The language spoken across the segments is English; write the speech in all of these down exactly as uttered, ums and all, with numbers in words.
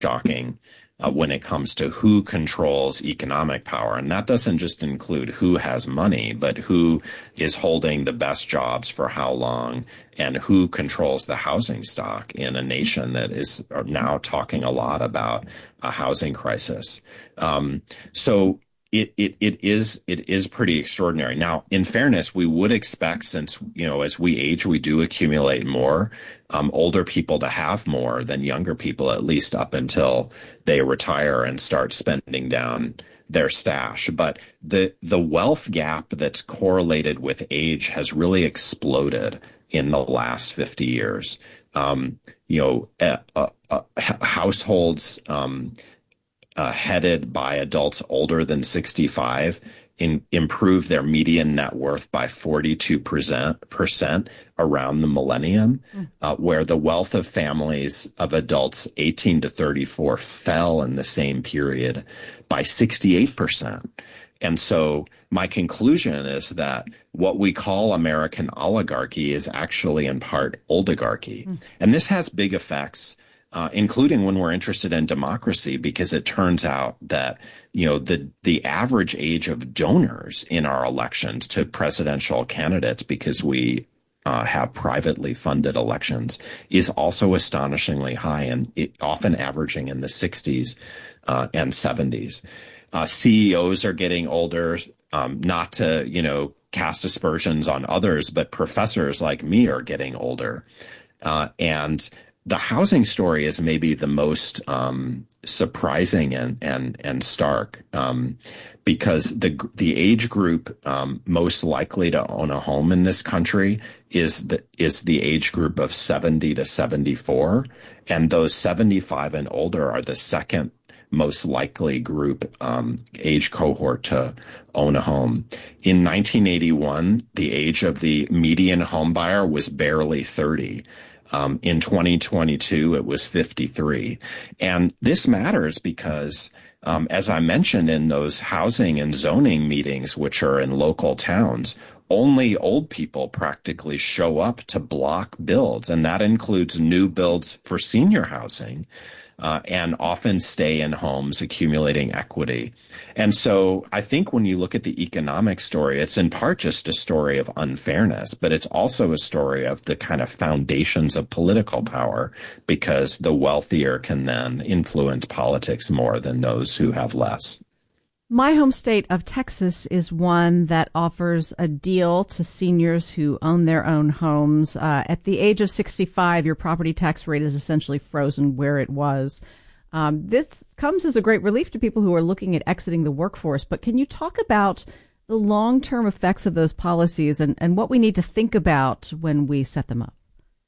shocking uh, when it comes to who controls economic power. And that doesn't just include who has money, but who is holding the best jobs for how long and who controls the housing stock in a nation that is now talking a lot about a housing crisis. Um, so It, it, it is, it is pretty extraordinary. Now, in fairness, we would expect, since, you know, as we age, we do accumulate more, um, older people to have more than younger people, at least up until they retire and start spending down their stash. But the, the wealth gap that's correlated with age has really exploded in the last fifty years. Um, you know, uh, uh, uh, households, um, Uh, headed by adults older than sixty-five in, improve their median net worth by forty-two percent around the millennium, mm. uh, where the wealth of families of adults eighteen to thirty-four fell in the same period by sixty-eight percent. And so my conclusion is that what we call American oligarchy is actually in part oligarchy. Mm. And this has big effects, Uh, including when we're interested in democracy, because it turns out that, you know, the, the average age of donors in our elections to presidential candidates, because we uh, have privately funded elections, is also astonishingly high, and it, often averaging in the sixties uh, and seventies. Uh, C E Os are getting older, um, not to, you know, cast aspersions on others, but professors like me are getting older. Uh, and the housing story is maybe the most um, surprising and and and stark, um, because the the age group um, most likely to own a home in this country is the is the age group of seventy to seventy-four, and those seventy-five and older are the second most likely group um, age cohort to own a home. In nineteen eighty-one, the age of the median home buyer was barely thirty. Um, in twenty twenty-two, it was fifty-three. And this matters because, um, as I mentioned in those housing and zoning meetings, which are in local towns, only old people practically show up to block builds. And that includes new builds for senior housing, uh, and often stay in homes accumulating equity. And so I think when you look at the economic story, it's in part just a story of unfairness, but it's also a story of the kind of foundations of political power, because the wealthier can then influence politics more than those who have less. My home state of Texas is one that offers a deal to seniors who own their own homes. Uh, at the age of sixty-five, your property tax rate is essentially frozen where it was. Um, this comes as a great relief to people who are looking at exiting the workforce. But can you talk about the long-term effects of those policies and, and what we need to think about when we set them up?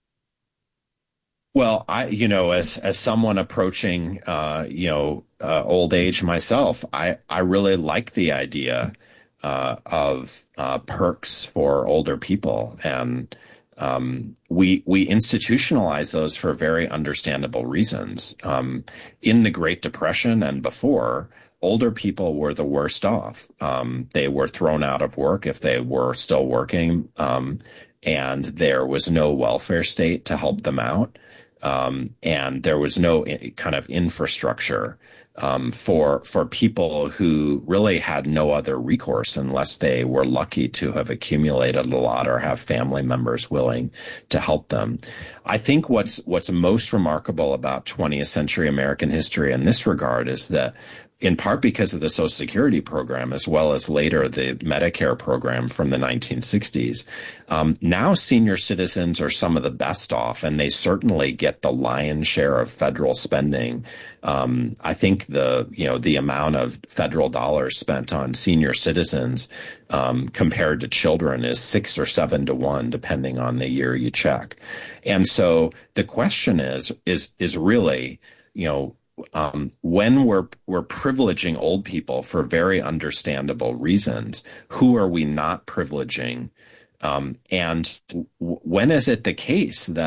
Well, I, you know, as, as someone approaching, uh, you know, uh, old age myself, I, I really like the idea, uh, of, uh, perks for older people. And, um, we, we institutionalize those for very understandable reasons. Um, in the Great Depression and before, older people were the worst off. Um, they were thrown out of work if they were still working. Um, and there was no welfare state to help them out. Um, and there was no kind of infrastructure, um, for, for people who really had no other recourse unless they were lucky to have accumulated a lot or have family members willing to help them. I think what's, what's most remarkable about twentieth century American history in this regard is that, in part because of the Social Security program, as well as later the Medicare program from the nineteen sixties, um, now senior citizens are some of the best off, and they certainly get the lion's share of federal spending. Um, I think the, you know, the amount of federal dollars spent on senior citizens, um, compared to children is six or seven to one, depending on the year you check. And so the question is, is, is really, you know, Um, when we're, we're privileging old people for very understandable reasons, who are we not privileging? Um, and w- when is it the case that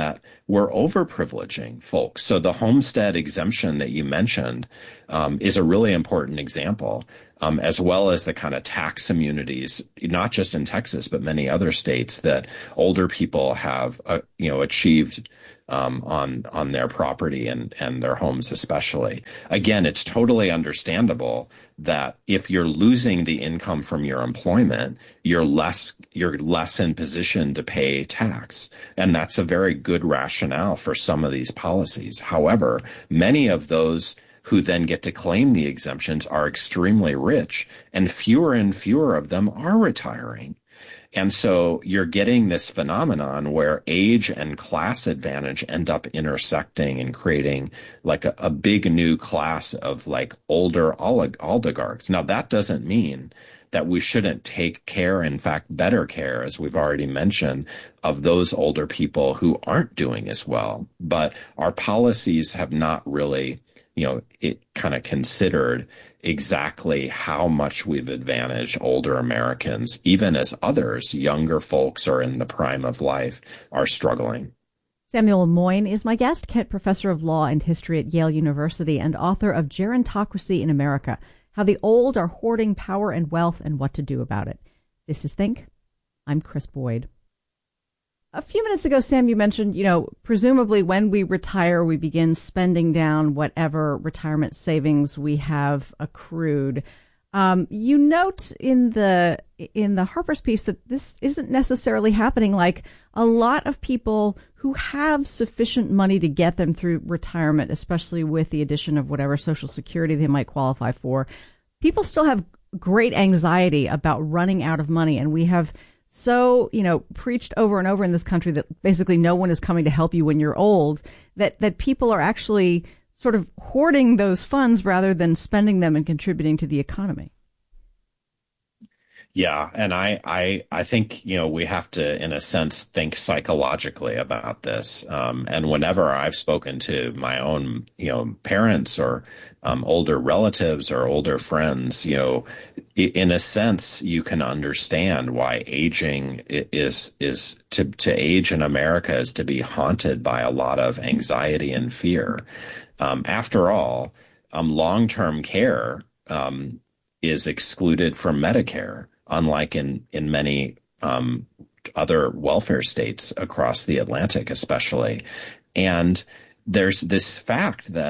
we're overprivileging folks. So the homestead exemption that you mentioned um, is a really important example, um, as well as the kind of tax immunities, not just in Texas, but many other states that older people have, uh, you know, achieved um, on on their property and and their homes especially. Again, it's totally understandable that if you're losing the income from your employment, you're less you're less in position to pay tax, and that's a very good rationale for some of these policies. However, many of those who then get to claim the exemptions are extremely rich, and fewer and fewer of them are retiring. And so you're getting this phenomenon where age and class advantage end up intersecting and creating like a, a big new class of like older olig- oligarchs. Now, that doesn't mean that we shouldn't take care, in fact, better care, as we've already mentioned, of those older people who aren't doing as well. But our policies have not really, you know, it kind of considered exactly how much we've advantaged older Americans, even as others, younger folks are in the prime of life, are struggling. Samuel Moyn is my guest, Kent Professor of Law and History at Yale University and author of Gerontocracy in America, How the Old Are Hoarding Power and Wealth and What to Do About It. This is Think. I'm Chris Boyd. A few minutes ago, Sam, you mentioned, you know, presumably when we retire, we begin spending down whatever retirement savings we have accrued. Um, you note in the in the Harper's piece that this isn't necessarily happening. Like a lot of people who have sufficient money to get them through retirement, especially with the addition of whatever Social Security they might qualify for, people still have great anxiety about running out of money. And we have so, you know, preached over and over in this country that basically no one is coming to help you when you're old, that, that people are actually sort of hoarding those funds rather than spending them and contributing to the economy. Yeah, and I, I, I think, you know, we have to, in a sense, think psychologically about this. Um, and whenever I've spoken to my own, you know, parents or um, older relatives or older friends, you know, in a sense, you can understand why aging is is to to age in America is to be haunted by a lot of anxiety and fear. Um, after all, um, long-term care um, is excluded from Medicare, unlike in, in many um, other welfare states across the Atlantic, especially. And there's this fact that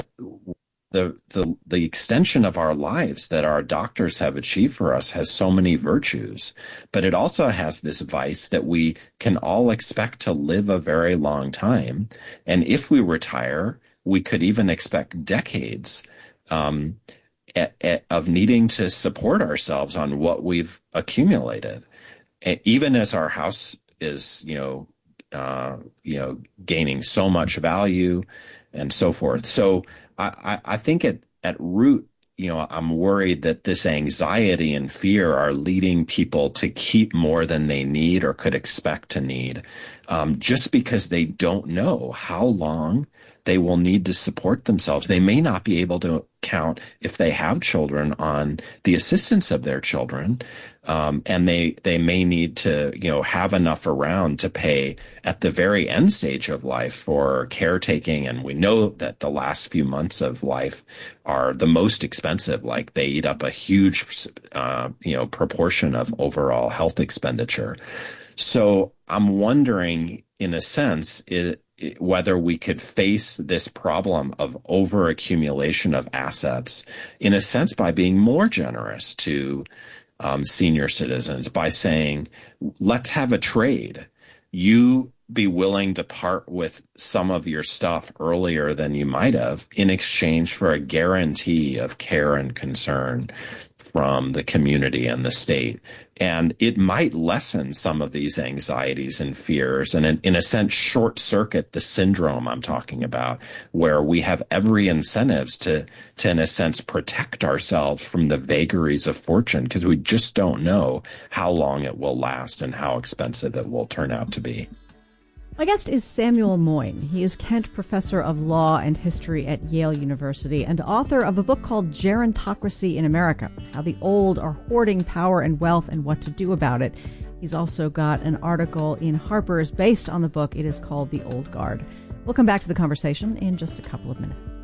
the, the, the extension of our lives that our doctors have achieved for us has so many virtues, but it also has this vice that we can all expect to live a very long time. And if we retire, we could even expect decades um, at, at, of needing to support ourselves on what we've accumulated. And even as our house is, you know, uh, you know, gaining so much value and so forth. So I, I think at, at root, you know, I'm worried that this anxiety and fear are leading people to keep more than they need or could expect to need, um, just because they don't know how long they will need to support themselves. They may not be able to count, if they have children, on the assistance of their children. Um, and they, they may need to, you know, have enough around to pay at the very end stage of life for caretaking. And we know that the last few months of life are the most expensive. Like they eat up a huge, uh, you know, proportion of overall health expenditure. So I'm wondering, in a sense, it, whether we could face this problem of overaccumulation of assets, in a sense, by being more generous to um, senior citizens, by saying, let's have a trade. You be willing to part with some of your stuff earlier than you might have in exchange for a guarantee of care and concern from the community and the state. And it might lessen some of these anxieties and fears and in, in a sense short circuit the syndrome I'm talking about, where we have every incentives to, to in a sense protect ourselves from the vagaries of fortune, because we just don't know how long it will last and how expensive it will turn out to be. My guest is Samuel Moyn. He is Kent Professor of Law and History at Yale University and author of a book called Gerontocracy in America, How the Old Are Hoarding Power and Wealth and What to Do About It. He's also got an article in Harper's based on the book. It is called The Old Guard. We'll come back to the conversation in just a couple of minutes.